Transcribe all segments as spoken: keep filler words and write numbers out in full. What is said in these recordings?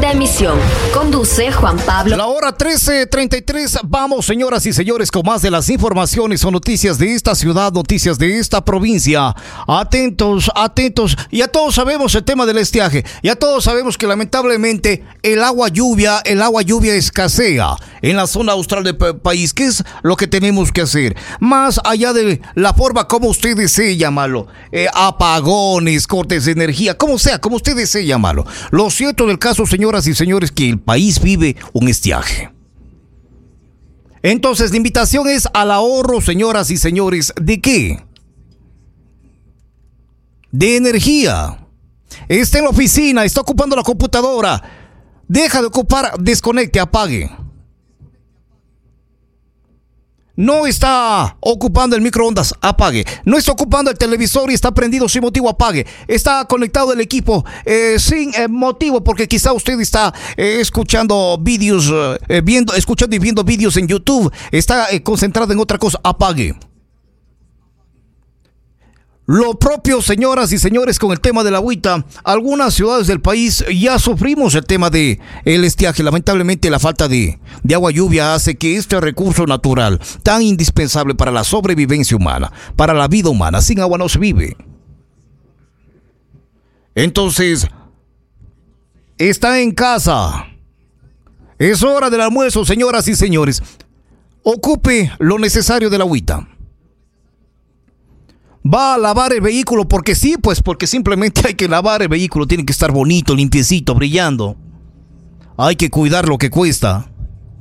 Primera emisión. Conduce Juan Pablo. La hora trece treinta y tres. Vamos, señoras y señores, con más de las informaciones o noticias de esta ciudad, noticias de esta provincia. Atentos, atentos. Ya todos sabemos el tema del estiaje. Ya todos sabemos que lamentablemente el agua lluvia, el agua lluvia escasea en la zona austral del país. ¿Qué es lo que tenemos que hacer? Más allá de la forma como usted desee llamarlo, eh, apagones, cortes de energía, como sea, como usted desee llamarlo. Lo cierto del caso, señoras y señores, que el país vive un estiaje. Entonces, la invitación es al ahorro, señoras y señores, ¿de qué? De energía. Está en la oficina, está ocupando la computadora. Deja de ocupar, desconecte, apague. No está ocupando el microondas, apague. No está ocupando el televisor y está prendido sin motivo, apague. Está conectado el equipo eh, sin eh, motivo, porque quizá usted está eh, escuchando vídeos, eh, viendo, escuchando y viendo vídeos en YouTube. Está eh, concentrado en otra cosa, apague. Lo propio, señoras y señores, con el tema de la agüita. Algunas ciudades del país ya sufrimos el tema de el estiaje. Lamentablemente, la falta de, de agua lluvia hace que este recurso natural, tan indispensable para la sobrevivencia humana, para la vida humana, sin agua no se vive. Entonces, está en casa. Es hora del almuerzo, señoras y señores. Ocupe lo necesario de la agüita. Va a lavar el vehículo porque sí, pues porque simplemente hay que lavar el vehículo. Tiene que estar bonito, limpiecito, brillando. Hay que cuidar lo que cuesta.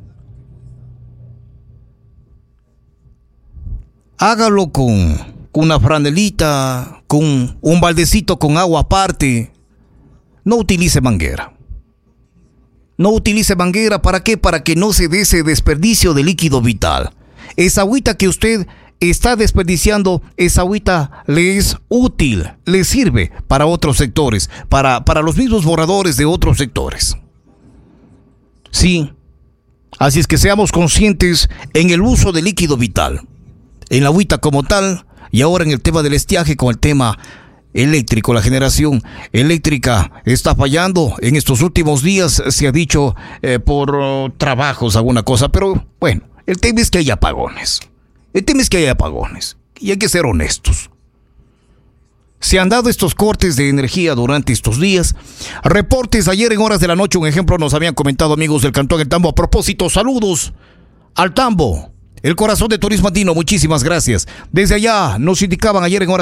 Hágalo con, con una franelita, con un baldecito con agua aparte. No utilice manguera. No utilice manguera, ¿para qué? Para que no se dé ese desperdicio de líquido vital. Esa agüita que usted está desperdiciando, esa agüita le es útil, le sirve para otros sectores, para, para los mismos moradores de otros sectores. Sí, así es que seamos conscientes en el uso del líquido vital, en la agüita como tal, y ahora en el tema del estiaje con el tema eléctrico. La generación eléctrica está fallando en estos últimos días, se ha dicho eh, por uh, trabajos, alguna cosa, pero bueno, el tema es que hay apagones. El tema es que hay apagones y hay que ser honestos. Se han dado estos cortes de energía durante estos días. Reportes ayer en horas de la noche, un ejemplo nos habían comentado amigos del Cantón El Tambo. A propósito, saludos al Tambo, el corazón de turismo andino, muchísimas gracias. Desde allá nos indicaban ayer en horas